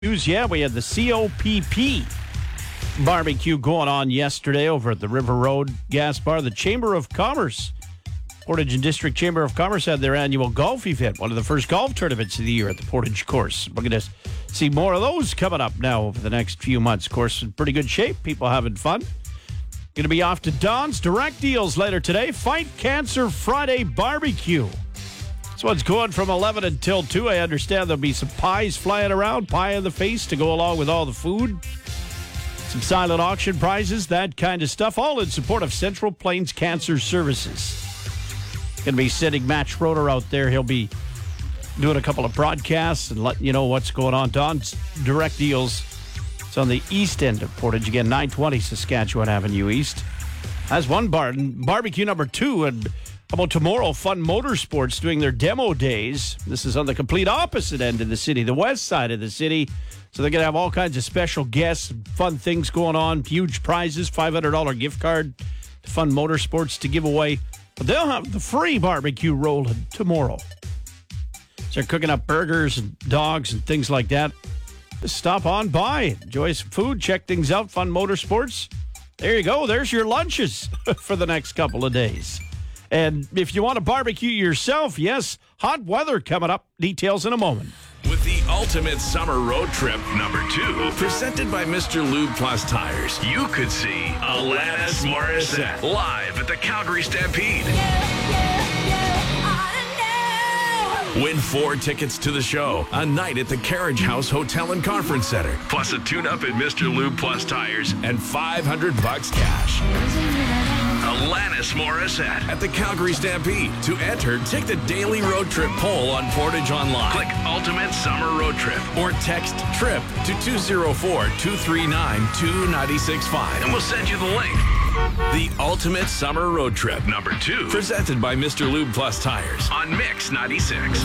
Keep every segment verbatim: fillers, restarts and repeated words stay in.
News, yeah, we had the C O P P barbecue going on yesterday over at the River Road Gas Bar. The Chamber of Commerce, Portage and District Chamber of Commerce, had their annual golf event, one of the first golf tournaments of the year at the Portage course. We're going to see more of those coming up now over the next few months. Course in pretty good shape, people having fun. Going to be off to Don's Direct Deals later today. Fight Cancer Friday Barbecue. This one's going from eleven until two. I understand there'll be some pies flying around, pie in the face to go along with all the food. Some silent auction prizes, that kind of stuff, all in support of Central Plains Cancer Services. Going to be sending Matt Schroeder out there. He'll be doing a couple of broadcasts and letting you know what's going on. Don's Direct Deals. It's on the east end of Portage. Again, nine twenty Saskatchewan Avenue East. That's one bar. Barbecue number two. And how about tomorrow? Fun Motorsports doing their demo days. This is on the complete opposite end of the city, the west side of the city. So they're going to have all kinds of special guests, fun things going on, huge prizes, five hundred dollars gift card to Fun Motorsports to give away. But they'll have the free barbecue rolling tomorrow. So they're cooking up burgers and dogs and things like that. Just stop on by, enjoy some food, check things out, Fun Motorsports. There you go. There's your lunches for the next couple of days. And if you want to barbecue yourself, yes, hot weather coming up. Details in a moment. With the ultimate summer road trip number two, presented by Mister Lube Plus Tires, you could see Alanis Morissette live at the Calgary Stampede. Yeah, yeah, yeah, I know. Win four tickets to the show, a night at the Carriage House Hotel and Conference Center, plus a tune-up at Mister Lube Plus Tires, and five hundred bucks cash. Alanis Morissette at the Calgary Stampede. To enter, take the daily road trip poll on Portage Online. Click Ultimate Summer Road Trip or text TRIP to two zero four, two three nine, two nine six five and we'll send you the link. The Ultimate Summer Road Trip number two, presented by Mister Lube Plus Tires on Mix ninety-six.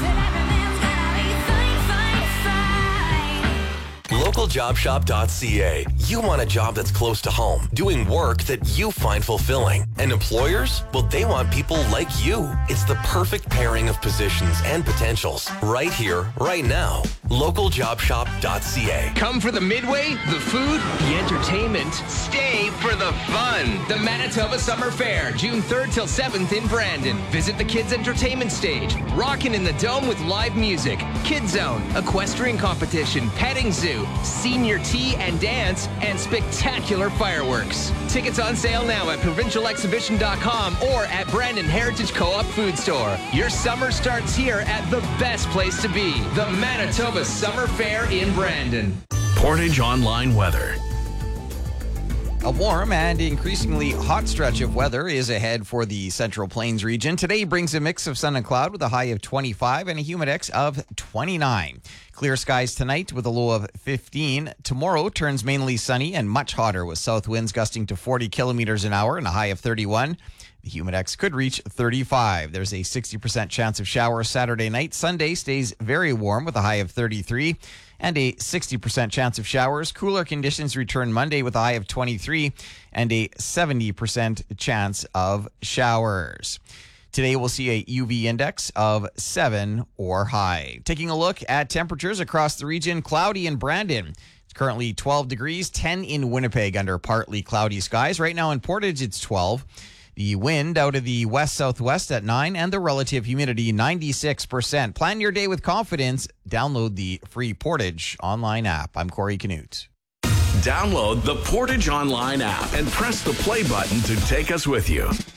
local job shop dot c a. You want a job that's close to home, doing work that you find fulfilling. And employers? Well, they want people like you. It's the perfect pairing of positions and potentials. Right here, right now. local job shop dot c a. Come for the midway, the food, the entertainment. Stay for the fun. The Manitoba Summer Fair, June third till seventh in Brandon. Visit the Kids Entertainment Stage. Rockin' in the Dome with live music. Kids Zone, equestrian competition, petting zoo, senior tea and dance, and spectacular fireworks. Tickets on sale now at provincial exhibition dot com or at Brandon Heritage Co-op Food Store. Your summer starts here at the best place to be, the Manitoba Summer Fair in Brandon. Portage Online weather. A warm and increasingly hot stretch of weather is ahead for the Central Plains region. Today brings a mix of sun and cloud with a high of twenty-five and a humidex of twenty-nine. Clear skies tonight with a low of fifteen. Tomorrow turns mainly sunny and much hotter with south winds gusting to forty kilometers an hour and a high of thirty-one. The humidex could reach thirty-five. There's a sixty percent chance of showers Saturday night. Sunday stays very warm with a high of thirty-three and a sixty percent chance of showers. Cooler conditions return Monday with a high of twenty-three and a seventy percent chance of showers. Today we'll see a U V index of seven or high. Taking a look at temperatures across the region, cloudy in Brandon. It's currently twelve degrees, ten in Winnipeg under partly cloudy skies. Right now in Portage it's twelve. The wind out of the west-southwest at nine and the relative humidity ninety-six percent. Plan your day with confidence. Download the free Portage Online app. I'm Corey Canute. Download the Portage Online app and press the play button to take us with you.